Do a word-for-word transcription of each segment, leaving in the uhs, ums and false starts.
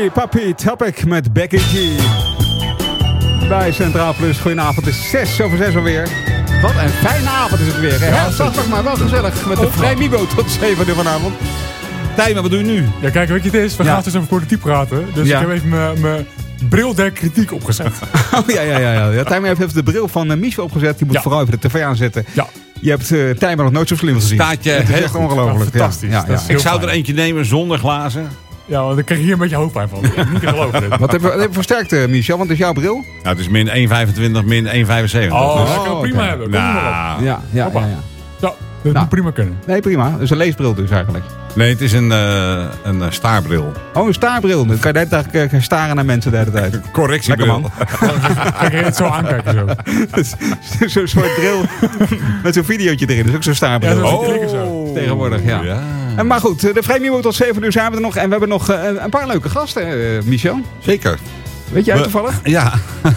Papi, Papi, Topic met Becky G. Bij Centraal Plus. Goedenavond, het is zes over zes alweer. Wat een fijne avond is het weer. Hè? Ja, zaterdag maar wel gezellig. Met de Vrij Mibo tot zeven uur vanavond. Tijmen, wat doe je nu? Ja, kijk, weet je het is? We ja. gaan dus over politiek praten. Dus ja. ik heb even mijn bril der kritiek opgezet. Oh ja, ja, ja. ja. ja Tijmen heeft even de bril van uh, Michel opgezet. Die moet ja. vooral even de tv aanzetten. Ja. Je hebt uh, Tijmen nog nooit zo slim gezien. Staat je het is echt ongelooflijk. Ja, fantastisch. Ja, ja, ja. Ik zou fijn. er eentje nemen zonder glazen. Ja, want dan krijg je hier een beetje hoofdpijn van. Ik niet te geloven. Dit. Wat heb je, heb je versterkt, uh, Michel? Want het is jouw bril? Nou, het is min één komma vijfentwintig, min één komma vijfenzeventig. Oh, dus. dat kan prima okay. hebben. Nou, ja, ja, ja, ja. Ja, dat nou. moet prima kunnen. Nee, prima. Dat is een leesbril dus eigenlijk. Nee, het is een, uh, een uh, staarbril. Oh, een staarbril. Dan kan je de hele tijd uh, staren naar mensen de hele tijd. Correctiebril. Kijk je het zo aankijken zo. Zo'n soort bril met zo'n videootje erin. Dat is ook zo'n staarbril. Ja, oh, klikken zo. Tegenwoordig, ja. ja. En maar goed, de Vrij Mibo tot zeven uur zijn we er nog. En we hebben nog uh, een paar leuke gasten, uh, Michel. Zeker. Weet jij toevallig? Ja.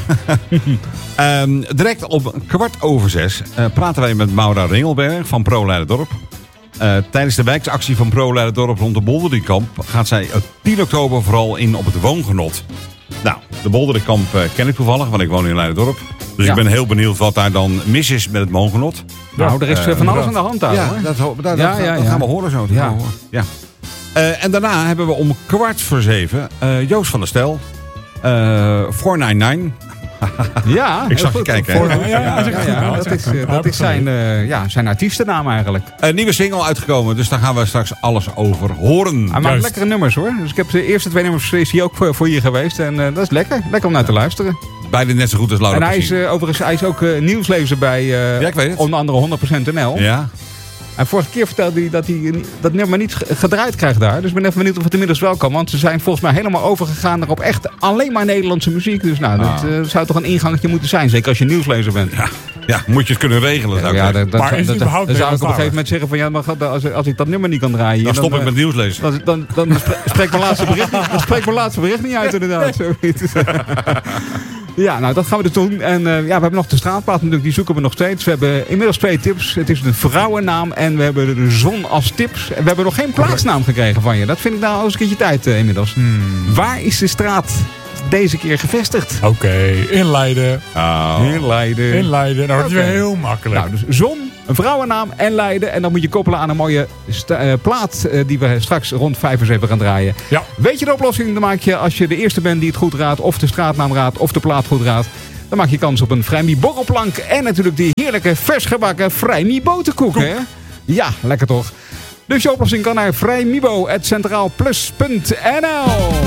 um, direct op kwart over zes uh, praten wij met Maura Ringelberg van Pro Leiderdorp. Uh, tijdens de wijksactie van Pro Leiderdorp rond de Bolderikkamp gaat zij op tien oktober vooral in op het woongenot. Nou, de Bolderikkamp uh, ken ik toevallig, want ik woon in Leiderdorp. Dus ja. ik ben heel benieuwd wat daar dan mis is met het woongenot. Nou, er is uh, van alles aan de hand daar. Ja, hoor. dat, dat, dat, ja, ja, dat ja. gaan we horen zo. Ja. We ja. Uh, en daarna hebben we om kwart voor zeven uh, Joost van der Stel. Uh, vierhonderdnegenennegentig. Ja, ik zag je goed. kijken. Voor, Ja, ja, ja, ja, ja, ja, dat is, uh, dat is zijn, uh, ja, zijn artiestennaam eigenlijk. Een nieuwe single uitgekomen, dus daar gaan we straks alles over horen. Hij maakt lekkere nummers hoor. Dus ik heb de eerste twee nummers is hij ook voor, voor hier geweest. En uh, dat is lekker. Lekker om naar te luisteren. Beide net zo goed als Laura En hij is, uh, overigens hij is ook uh, nieuwslezer bij uh, ja, ik weet het. onder andere honderd procent N L. Ja. En vorige keer vertelde hij dat hij dat nummer niet gedraaid krijgt daar. Dus ik ben even benieuwd of het inmiddels wel kan. Want ze zijn volgens mij helemaal overgegaan naar op echt alleen maar Nederlandse muziek. Dus nou, ah. dat uh, zou toch een ingangetje moeten zijn. Zeker als je nieuwslezer bent. Ja, ja moet je het kunnen regelen. Zou ja, ik dat, dat, maar is dat, het überhaupt dan zou ik op een gegeven klaar? moment zeggen van ja, maar als, als ik dat nummer niet kan draaien. Dan stop dan, ik met nieuwslezen. Dan, dan, dan, dan spreek mijn laatste bericht, dan spreek mijn laatste bericht niet uit inderdaad. Ja, nou dat gaan we dus doen. En uh, ja, we hebben nog de straatplaat natuurlijk, die zoeken we nog steeds. We hebben inmiddels twee tips. Het is een vrouwennaam en we hebben de zon als tips. En we hebben nog geen plaatsnaam gekregen van je. Dat vind ik nou al eens een keertje tijd uh, inmiddels. Hmm. Waar is de straat deze keer gevestigd? Oké, okay, in Leiden. Oh. In Leiden. In Leiden, nou dat is okay. weer heel makkelijk. Nou, dus zon, een vrouwennaam en Leiden. En dan moet je koppelen aan een mooie sta- uh, plaat uh, die we straks rond vijf uur zeven gaan draaien. Ja. Weet je de oplossing? Dan maak je, als je de eerste bent die het goed raadt, of de straatnaam raadt, of de plaat goed raadt, dan maak je kans op een Vrijmi borrelplank. En natuurlijk die heerlijke vers gebakken Vrijmi boterkoek. Hè? Ja, lekker toch? Dus je oplossing kan naar vrijmibo at centraalplus punt n l.